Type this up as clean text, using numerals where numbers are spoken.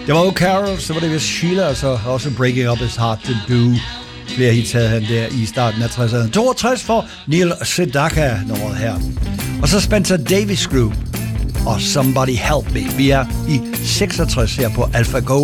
Det var O'Carroll, så var det vist Sheila, og så også Breaking Up Is Hard To Do. Flere hits havde han der i starten af 60'erne. 62 for Neil Sedaka, nummeret her. Og så Spencer Davis Group og Somebody Help Me. Vi er i 66 her på Alpha Go.